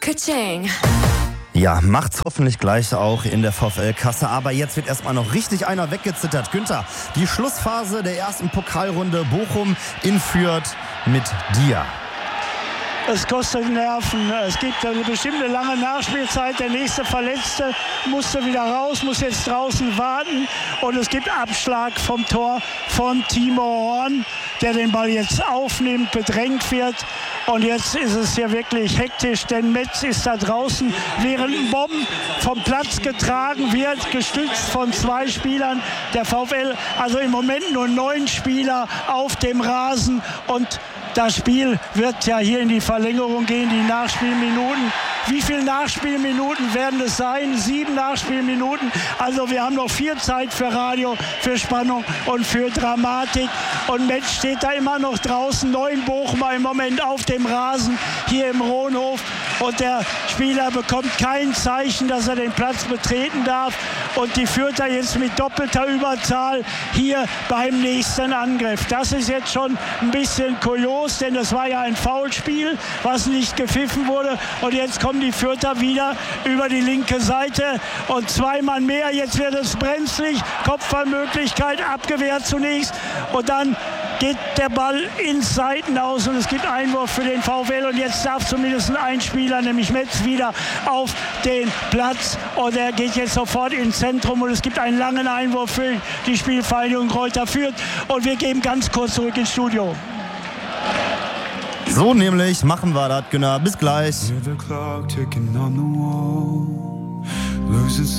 Ka-ching. Ja, macht's hoffentlich gleich auch in der VfL-Kasse. Aber jetzt wird erstmal noch richtig einer weggezittert. Günther, die Schlussphase der ersten Pokalrunde Bochum in Fürth mit dir. Es kostet Nerven. Es gibt eine bestimmte lange Nachspielzeit. Der nächste Verletzte musste wieder raus, muss jetzt draußen warten. Und es gibt Abschlag vom Tor von Timo Horn, der den Ball jetzt aufnimmt, bedrängt wird. Und jetzt ist es hier wirklich hektisch, denn Metz ist da draußen, während ein Bomben vom Platz getragen wird, gestützt von 2 Spielern. Der VfL, also im Moment nur 9 Spieler auf dem Rasen. Und das Spiel wird ja hier in die Verlängerung gehen, die Nachspielminuten. Wie viele Nachspielminuten werden es sein? 7 Nachspielminuten. Also wir haben noch viel Zeit für Radio, für Spannung und für Dramatik. Und Metz steht da immer noch draußen. 9 Bochumer im Moment auf dem Rasen hier im Rohnhof. Und der Spieler bekommt kein Zeichen, dass er den Platz betreten darf. Und die Fürther jetzt mit doppelter Überzahl hier beim nächsten Angriff. Das ist jetzt schon ein bisschen kurios, denn das war ja ein Foulspiel, was nicht gepfiffen wurde. Und jetzt kommen die Fürther wieder über die linke Seite und 2 Mann mehr. Jetzt wird es brenzlig. Kopfballmöglichkeit abgewehrt zunächst. Und dann geht der Ball ins Seitenaus und es gibt Einwurf für den VfL. Und jetzt darf zumindest ein Spieler, nämlich Metz, wieder auf den Platz. Und er geht jetzt sofort ins Zentrum und es gibt einen langen Einwurf für die Spielvereinigung Greuther Fürth. Und wir gehen ganz kurz zurück ins Studio. So nämlich machen wir das, Günther. Bis gleich.